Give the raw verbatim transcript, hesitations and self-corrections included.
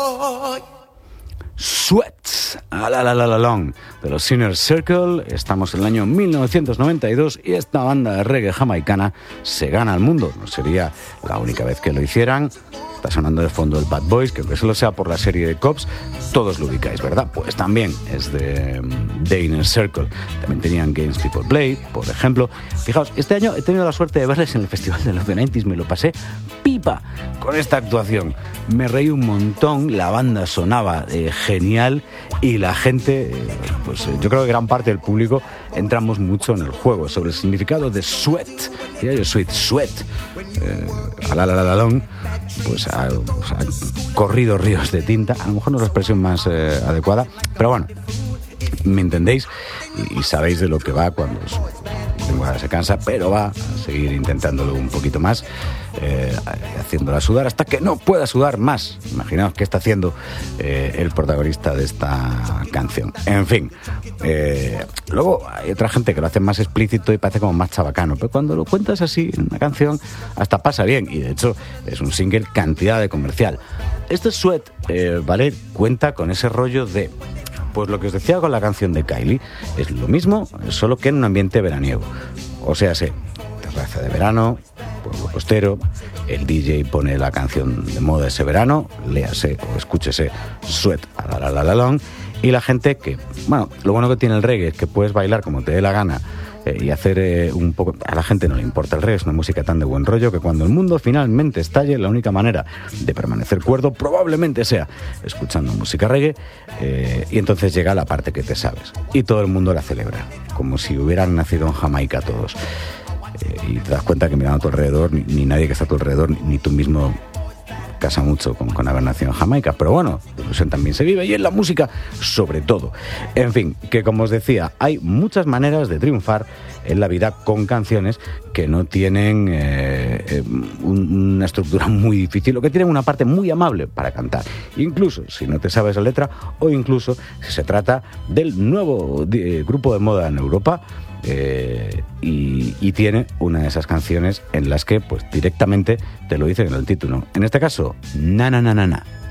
boy. Sweat, a la la la la long, de los Inner Circle. Estamos en el año mil novecientos noventa y dos y esta banda de reggae jamaicana se gana al mundo. No sería la única vez que lo hicieran. Está sonando de fondo el Bad Boys, que aunque solo sea por la serie de Cops, todos lo ubicáis, ¿verdad? Pues también es de, de Inner Circle. También tenían Games People Play, por ejemplo. Fijaos, este año he tenido la suerte de verles en el Festival de los noventa, me lo pasé pipa con esta actuación. Me reí un montón, la banda sonaba eh, genial y la gente, eh, pues eh, yo creo que gran parte del público entramos mucho en el juego sobre el significado de sweat. Y yo sweat, sweat. Eh, a la la la la long, pues ha, pues ha corrido ríos de tinta. A lo mejor no es la expresión más eh, adecuada, pero bueno, me entendéis y, y sabéis de lo que va cuando ahora se cansa, pero va a seguir intentándolo un poquito más, eh, haciéndola sudar hasta que no pueda sudar más. Imaginaos qué está haciendo eh, el protagonista de esta canción. En fin, eh, luego hay otra gente que lo hace más explícito y parece como más chabacano, pero cuando lo cuentas así en una canción hasta pasa bien, y de hecho es un single cantidad de comercial. Este Sweat, eh, ¿vale? Cuenta con ese rollo de... Pues lo que os decía con la canción de Kylie, es lo mismo, solo que en un ambiente veraniego. O sea, sé, terraza de verano, pueblo costero, el D J pone la canción de moda ese verano, léase o escúchese Sweat a la la la la long, y la gente que, bueno, lo bueno que tiene el reggae es que puedes bailar como te dé la gana, eh, y hacer eh, un poco... A la gente no le importa el reggae, es una música tan de buen rollo que cuando el mundo finalmente estalle, la única manera de permanecer cuerdo probablemente sea escuchando música reggae, eh, y entonces llega la parte que te sabes. Y todo el mundo la celebra, como si hubieran nacido en Jamaica todos. Eh, y te das cuenta que mirando a tu alrededor, ni, ni nadie que está a tu alrededor, ni, ni tú mismo... casa mucho con, con haber nacido en Jamaica, pero bueno, la ilusión también se vive y en la música sobre todo. En fin, que como os decía, hay muchas maneras de triunfar en la vida con canciones que no tienen eh, eh, un, una estructura muy difícil o que tienen una parte muy amable para cantar, incluso si no te sabes la letra o incluso si se trata del nuevo eh, grupo de moda en Europa. Eh, y, y tiene una de esas canciones en las que pues directamente te lo dicen en el título. En este caso, na na na na na.